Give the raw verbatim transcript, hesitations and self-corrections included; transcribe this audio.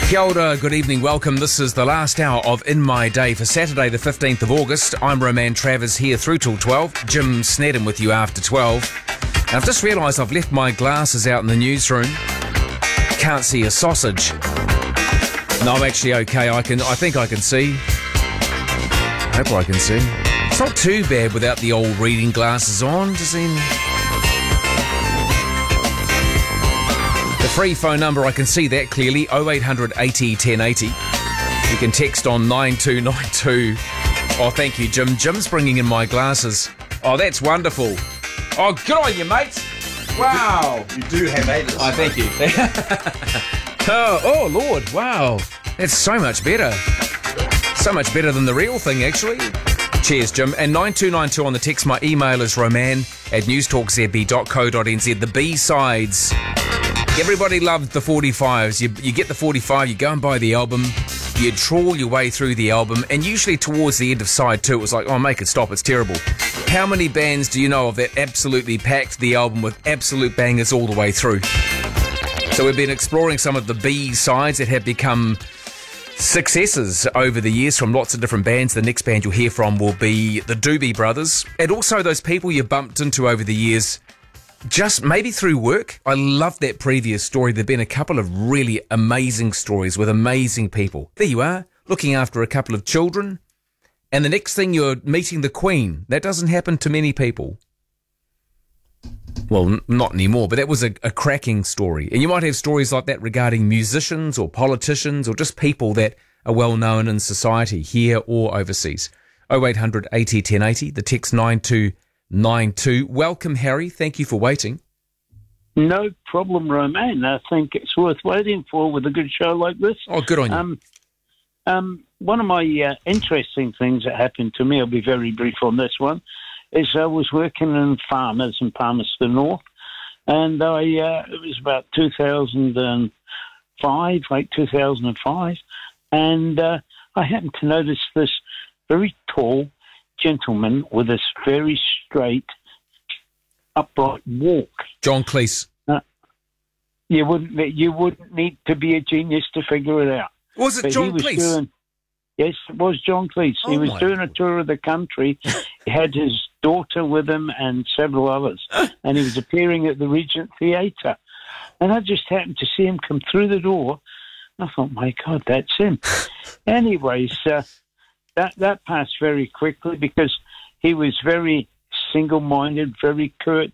Kia ora, good evening, welcome. This is the last hour of In My Day for Saturday the fifteenth of August. I'm Roman Travers here through till twelve. Jim Snedden with you after twelve. And I've just realised I've left my glasses out in the newsroom. Can't see a sausage. No, I'm actually okay. I can. I think I can see. I hope I can see. It's not too bad without the old reading glasses on. Does it? The free phone number, I can see that clearly, oh eight hundred eighty ten eighty. You can text on nine two nine two. Oh, thank you, Jim. Jim's bringing in my glasses. Oh, that's wonderful. Oh, good on you, mate. Wow. You do have haters. Oh, thank you. oh, oh, Lord, wow. That's so much better. So much better than the real thing, actually. Cheers, Jim. And nine two nine two on the text. My email is roman at newstalkzb dot co dot n z. The B-sides. Everybody loved the forty-fives. You, you get the forty-five, you go and buy the album, you trawl your way through the album, and usually towards the end of side two, it was like, oh, make it stop, it's terrible. How many bands do you know of that absolutely packed the album with absolute bangers all the way through? So we've been exploring some of the B-sides that have become successes over the years from lots of different bands. The next band you'll hear from will be the Doobie Brothers, and also those people you bumped into over the years, just maybe through work. I love that previous story. There have been a couple of really amazing stories with amazing people. There you are, looking after a couple of children, and the next thing you're meeting the Queen. That doesn't happen to many people. Well, n- not anymore, but that was a, a cracking story. And you might have stories like that regarding musicians or politicians or just people that are well known in society, here or overseas. oh eight hundred eighty ten eighty, the text nine two nine two. Welcome, Harry. Thank you for waiting. No problem, Roman. I think it's worth waiting for with a good show like this. Oh, good on you. Um, um, one of my uh, interesting things that happened to me, I'll be very brief on this one, is I was working in Farmers in Palmerston North, and I uh, it was about two thousand five, like two thousand five, and uh, I happened to notice this very tall gentleman with this very straight, upright walk. John Cleese. Uh, you wouldn't you wouldn't need to be a genius to figure it out. Was it But John he was Cleese? Doing, yes, it was John Cleese. Oh he was my doing a God. tour of the country. He had his daughter with him and several others, and he was appearing at the Regent Theatre. And I just happened to see him come through the door. I thought, my God, that's him. Anyways, uh, that that passed very quickly because he was very single-minded, very curt,